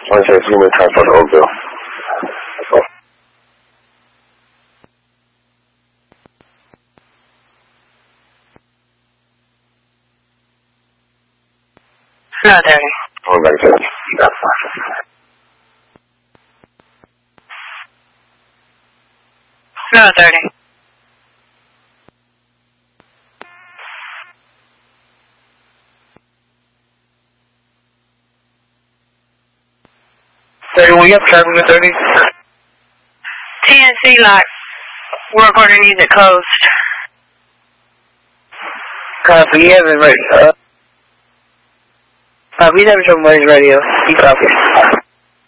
I say too many times for the Oakville. No, 30. Going back to that. No, 30. When you have traffic with 30? TNC lock. Work order needs it closed. Copy, you haven't ready. Copy, you haven't shown money's radio. Keep copy.